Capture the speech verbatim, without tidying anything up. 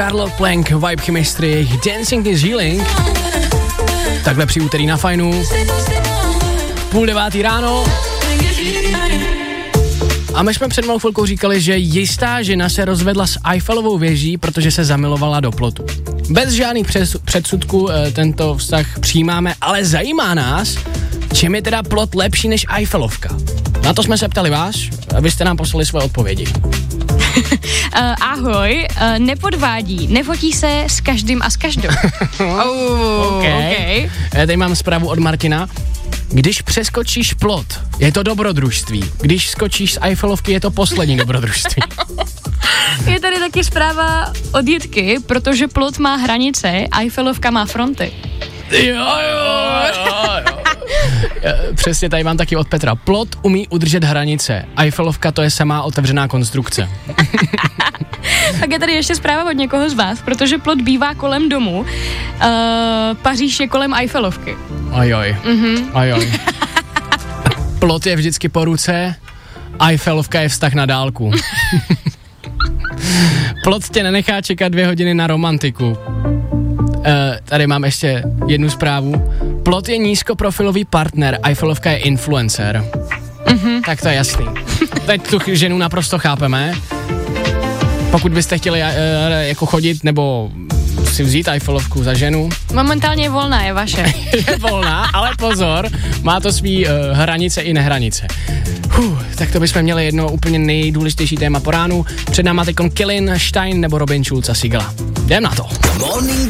Charlotte Plank, Vibe Chemistry, Dancing is Healing. Takhle při úterý na Fajnu. Půl devátý ráno. A my jsme před malou chvilkou říkali, že jistá žena se rozvedla s Eiffelovou věží, protože se zamilovala do plotu. Bez žádných přes, předsudků e, tento vztah přijímáme, ale zajímá nás, čím je teda plot lepší než Eiffelovka. Na to jsme se ptali vás a vy jste nám poslali svoje odpovědi. Uh, ahoj, uh, nepodvádí, nefotí se s každým a s každou. oh, okay. okay. Já tady mám zprávu od Martina. Když přeskočíš plot, je to dobrodružství. Když skočíš z Eiffelovky, je to poslední dobrodružství. Je tady taky zpráva od Jitky, protože plot má hranice, Eiffelovka má fronty. Jo, jo, jo, jo. Přesně, tady mám taky od Petra. Plot umí udržet hranice. Eiffelovka to je samá otevřená konstrukce. Tak je tady ještě zpráva od někoho z vás, protože plot bývá kolem domu, uh, Paříž je kolem Eiffelovky. Ojoj, mm-hmm. ojoj. Plot je vždycky po ruce, Eiffelovka je vztah na dálku. Plot tě nenechá čekat dvě hodiny na romantiku. Uh, tady mám ještě jednu zprávu. Plot je nízkoprofilový partner, Eiffelovka je influencer. Mm-hmm. Tak to je jasný. Teď tu ženu naprosto chápeme. Pokud byste chtěli uh, jako chodit nebo si vzít Eiffelovku za ženu. Momentálně je volná, je vaše. Je volná, ale pozor, má to svý uh, hranice i nehranice. Huh, tak to bychom měli jedno úplně nejdůležitější téma po ránu. Před náma teďkon Killin, Stein nebo Robin Schulz a Sigala. Jdem na to.